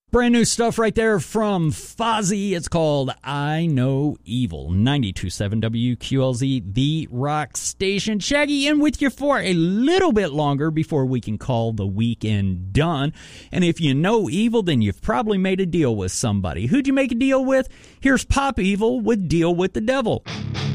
Brand new stuff right there from Fozzy. It's called I Know Evil. 92.7 WQLZ, the rock station. Shaggy in with you for a little bit longer before we can call the weekend done. And if you know evil, then you've probably made a deal with somebody. Who'd you make a deal with? Here's Pop Evil with Deal with the Devil.